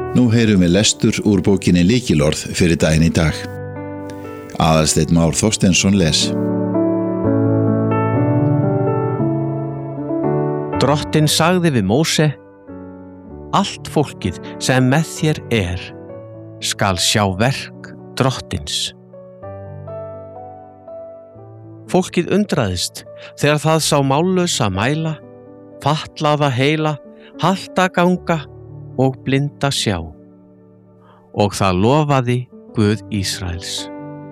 Nú heyrum við lestur úr bókinni Lykilorð fyrir daginn í dag. Aðalsteinn Már Þorsteinsson les. Drottinn sagði við Móse: Allt fólkið sem með þér skal sjá verk Drottins. Fólkið undraðist þegar það sá mállausa mæla, fatlaða heila, halta ganga og blinda sjá. Og það lofaði Guð Ísraels.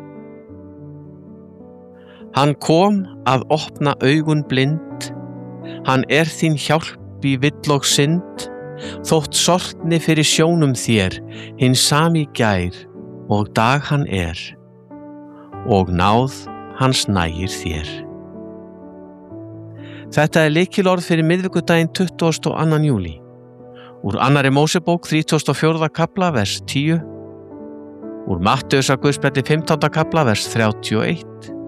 Hann kom að opna augun blind, hann þín hjálp í vill og synd, þótt sortni fyrir sjónum þér, hinn sami gær og dag hann og náð hans nægir þér. Þetta lykilorð fyrir miðvikudaginn 22. júlí. Úr 2. Mósebók 34. kafla vers 10, úr Matteusarguðspjalli 15. kafla vers 31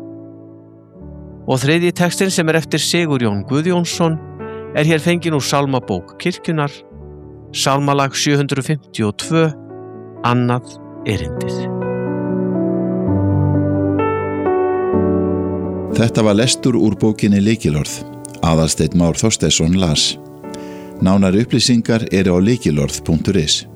og þriðji textinn sem eftir Sigurjón Guðjónsson hér fenginn úr Sálmabók kirkjunnar, Sálmalag 752, annað erindið. Þetta var lestur úr bókinni Lykilorð. Aðalsteinn Már Þorsteinsson las. Nánari upplýsingar eru á lykilorð.is.